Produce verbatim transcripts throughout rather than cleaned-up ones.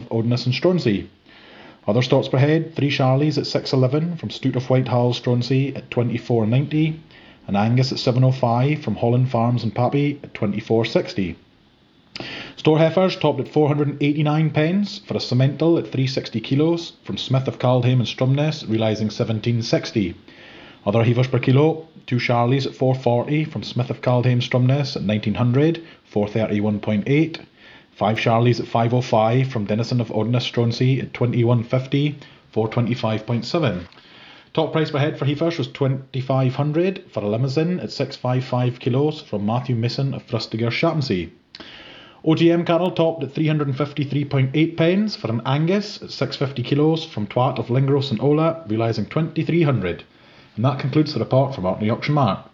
Odenus and Stronsay. Other stops per head, three Charlies at six eleven from Stout of Whitehall, Stronsay at twenty-four ninety, and Angus at seven oh five from Holland Farms and Pappy at twenty-four sixty. Store heifers topped at four hundred eighty-nine pence for a Simmental at three sixty kilos from Smith of Caldham and Strumness, realising seventeen sixty. Other heifers per kilo, two Charlies at four forty from Smith of Caldham Strumness at nineteen hundred, four thirty-one point eight. Five Charlies at five oh five from Denison of Odenus Stronsay at twenty-one fifty, four twenty-five point seven. Top price per head for heifers was twenty-five hundred for a Limousin at six fifty-five kilos from Matthew Mason of Thrustiger Shappensea. O G M cattle topped at three hundred fifty-three point eight pence for an Angus at six fifty kilos from Twat of Lingros and Ola, realising twenty-three hundred. And that concludes the report from Orkney Auction Mart.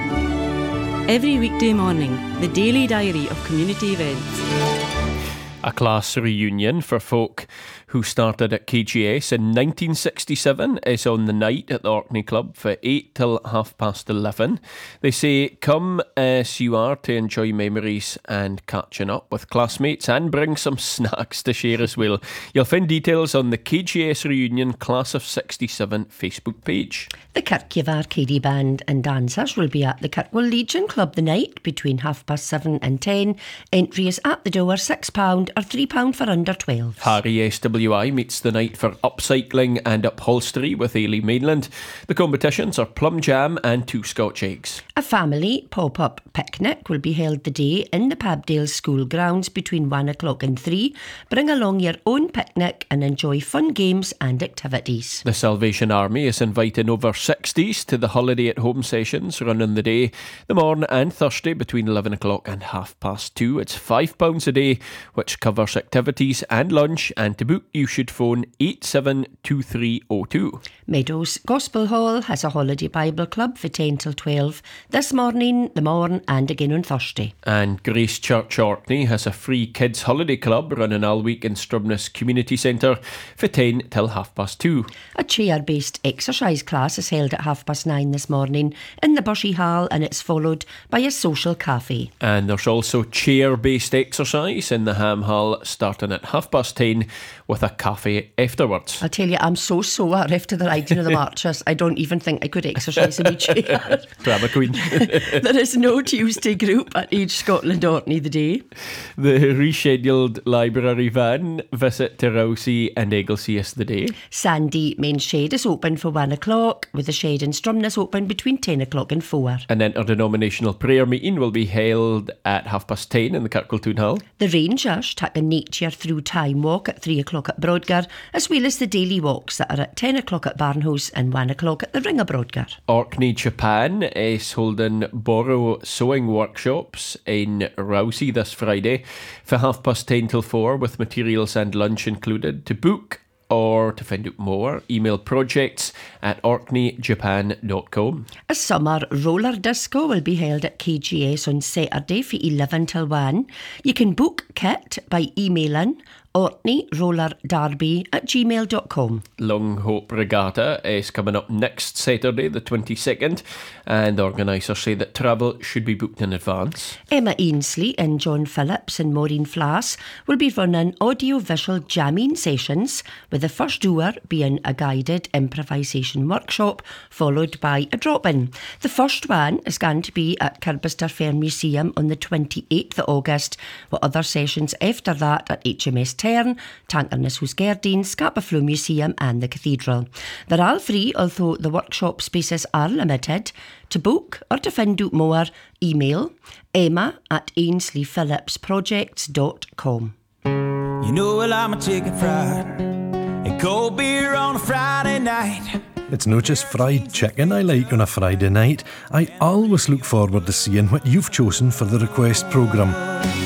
Every weekday morning, the daily diary of community events. A class reunion for folk who started at K G S in nineteen sixty-seven is on the night at the Orkney Club for eight till half past eleven. They say come as you are to enjoy memories and catching up with classmates and bring some snacks to share as well. You'll find details on the K G S Reunion Class of sixty-seven Facebook page. The Kirkiev Arcady Band and dancers will be at the Kirkwall Legion Club the night between half past seven and ten. Entry is at the door, six pounds or three pounds for under twelve. Harry S W I meets the night for upcycling and upholstery with Ailey Mainland. The competitions are plum jam and two Scotch eggs. A family pop-up picnic will be held the day in the Pabdale School grounds between one o'clock and three. Bring along your own picnic and enjoy fun games and activities. The Salvation Army is inviting over sixties to the holiday at home sessions running the day, the morn and Thursday between eleven o'clock and half past two. It's five pounds a day, which covers activities and lunch, and to book you should phone eight seven two three oh two. Meadows Gospel Hall has a holiday Bible club for ten till twelve this morning, the morn and again on Thursday. And Grace Church Orkney has a free kids holiday club running all week in Strumness Community Centre for ten till half past two. A chair-based exercise class is held at half past nine this morning in the Bushy Hall, and it's followed by a social cafe. And there's also chair-based exercise in the Ham Hall starting at half past ten with a cafe afterwards. I tell you, I'm so sore after the riding of the marches. I don't even think I could exercise in my chair. Drama queen. There is no Tuesday group at Age Scotland Orkney the day. The rescheduled library van visit to Rousey and Egglesey is the day. Sandy Main Shed is open for one o'clock, with the shed in Strumness open between ten o'clock and four. An interdenominational prayer meeting will be held at half past ten in the Kirkwall Town Hall. The Rangers take a nature through time walk at three o'clock at Brodgar, as well as the daily walks that are at ten o'clock at Barnhouse and one o'clock at the Ring of Brodgar. Orkney Japan is holding Borrow sewing workshops in Rousey this Friday for half past ten till four, with materials and lunch included. To book or to find out more, email projects at orkney japan dot com. A summer roller disco will be held at K G S on Saturday for eleven till one. You can book kit by emailing orkney roller derby at gmail dot com. Long Hope Regatta is coming up next Saturday, the twenty-second, and organisers say that travel should be booked in advance. Emma Ainsley and John Phillips and Maureen Flass will be running audio-visual jamming sessions, with the first hour being a guided improvisation workshop, followed by a drop-in. The first one is going to be at Kirbister Fair Museum on the twenty-eighth of August, with other sessions after that at H M S Tern, Tankerness Housegardine, Scarborough Museum and the Cathedral. They're all free, although the workshop spaces are limited. To book or to find out more, email emma at ainsley phillips projects dot com. You know, well, I'm a chicken fried and cold beer on a Friday night. It's not just fried chicken I like on a Friday night. I always look forward to seeing what you've chosen for the request programme.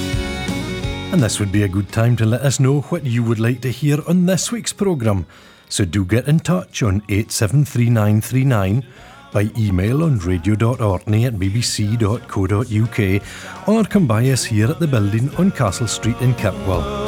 And this would be a good time to let us know what you would like to hear on this week's programme. So do get in touch on eight seven three nine three nine, by email on radio dot orkney at b b c dot co dot u k, or come by us here at the building on Castle Street in Kirkwall.